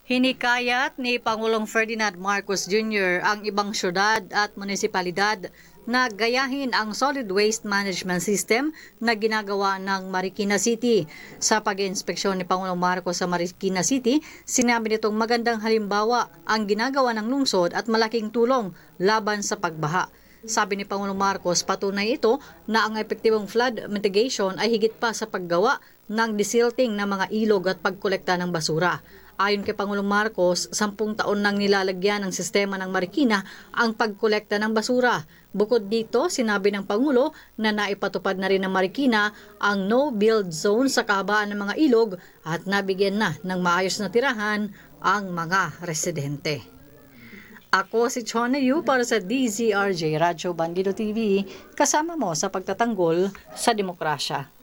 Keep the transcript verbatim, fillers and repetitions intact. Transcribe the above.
Hinikayat ni Pangulong Ferdinand Marcos Junior ang ibang syudad at munisipalidad na gayahin ang solid waste management system na ginagawa ng Marikina City. Sa pag-inspeksyon ni Pangulong Marcos sa Marikina City, sinabi nitong magandang halimbawa ang ginagawa ng lungsod at malaking tulong laban sa pagbaha. Sabi ni Pangulong Marcos, patunay ito na ang epektibong flood mitigation ay higit pa sa paggawa ng desilting ng mga ilog at pagkolekta ng basura. Ayon kay Pangulong Marcos, sampung taon nang nilalagyan ng sistema ng Marikina ang pagkolekta ng basura. Bukod dito, sinabi ng Pangulo na naipatupad na rin ng Marikina ang no-build zone sa kahabaan ng mga ilog at nabigyan na ng maayos na tirahan ang mga residente. Ako si Chona Yu para sa D Z R J Radyo Bandido T V, kasama mo sa pagtatanggol sa demokrasya.